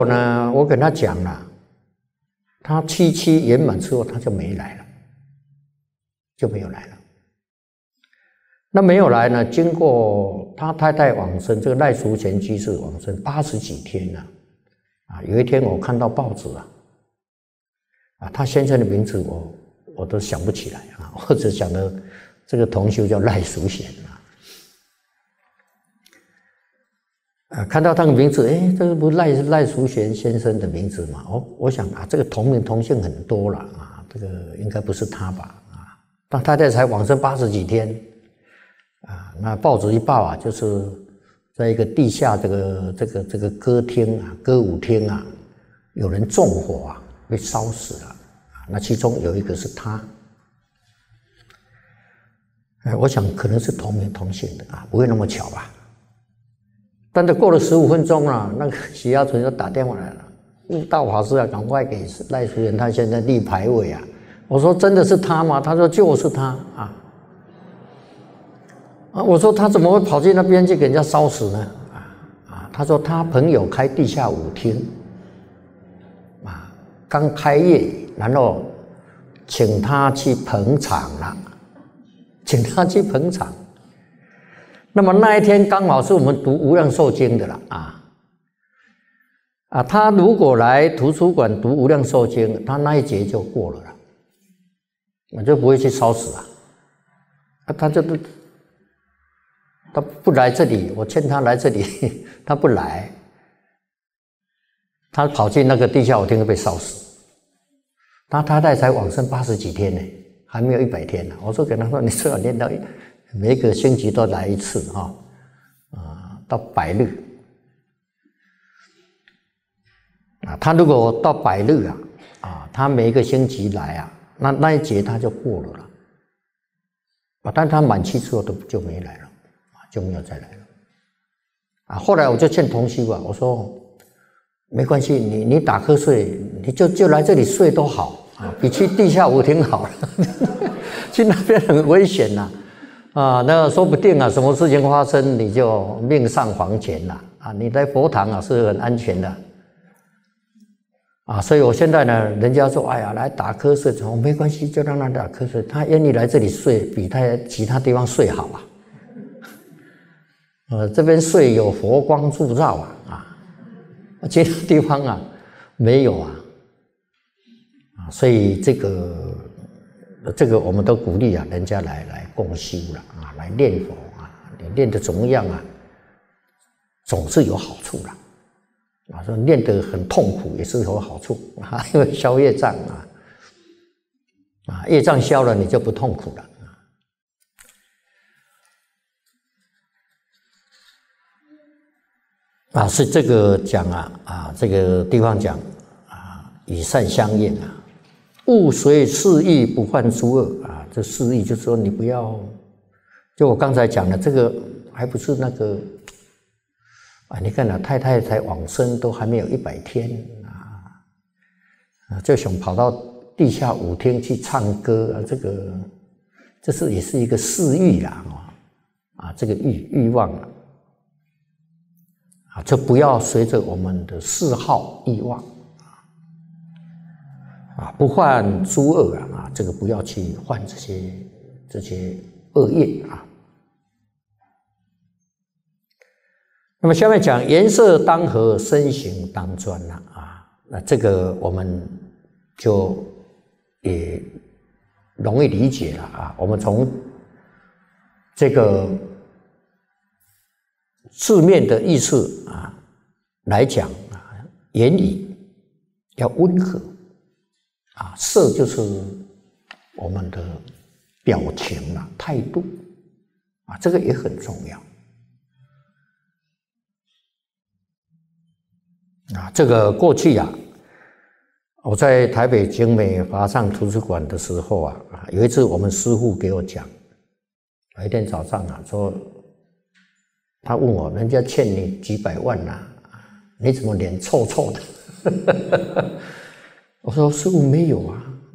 我跟他讲了，他7期圆满之后，他就没来了，就没有来了。那没有来呢？经过他太太往生，这个赖淑贤居士往生80几天了。有一天我看到报纸他先生的名字我都想不起来我只想到这个同修叫赖淑贤看到他的名字，这个不是赖淑贤先生的名字嘛？我想这个同名同姓很多了这个应该不是他吧？但太太才往生80几天那报纸一报就是在一个地下这个歌厅歌舞厅有人纵火被烧死了那其中有一个是他我想可能是同名同姓的不会那么巧吧？但是过了15分钟那个许耀纯就打电话来了，悟道法师赶快给赖淑贤他现在立牌位我说真的是他吗？他说就是他我说他怎么会跑去那边去给人家烧死呢？他说他朋友开地下舞厅刚开业，然后请他去捧场了，请他去捧场。那么那一天刚好是我们读《无量寿经》的了他如果来图书馆读《无量寿经》，他那一节就过了我就不会去烧死他不来这里，我劝他来这里，他不来，他跑进那个地下舞厅被烧死。他太太才往生80几天呢，还没有100天呢。我说给他说，你最好练到每个星期都来一次到百日他如果到百日他每一个星期来那一节他就过了但他满期之后就没来了。就没有再来了后来我就劝同修我说没关系，你打瞌睡，你就来这里睡都好比去地下舞厅好了去那边很危险那说不定什么事情发生你就命丧黄泉了你在佛堂是很安全的所以我现在呢，人家说哎呀来打瞌睡，没关系，就让他打瞌睡，他愿意来这里睡比他其他地方睡好这边睡有佛光普照其他地方没有所以这个我们都鼓励人家来共修了来念佛你念得怎么样总是有好处了说念得很痛苦也是有好处因为消业障业障消了你就不痛苦了是这个讲这个地方讲与善相应勿随肆意不犯诸恶这肆意就是说你不要，就我刚才讲的这个还不是那个你看太太才往生都还没有100天就想跑到地下舞厅去唱歌这是也是一个嗜欲这个欲望就不要随着我们的嗜好欲望不犯诸恶这个不要去犯这些恶业那么下面讲颜色当和，身形当专那这个我们就也容易理解了我们从这个字面的意思来讲言语要温和色就是我们的表情态度这个也很重要这个过去我在台北景美华上图书馆的时候有一次我们师父给我讲，有一天早上说他问我，人家欠你几百万你怎么脸臭臭的我说师父没有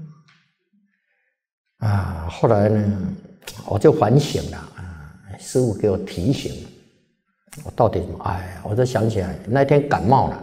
后来呢我就反省了师父给我提醒我到底什么我就想起来那天感冒了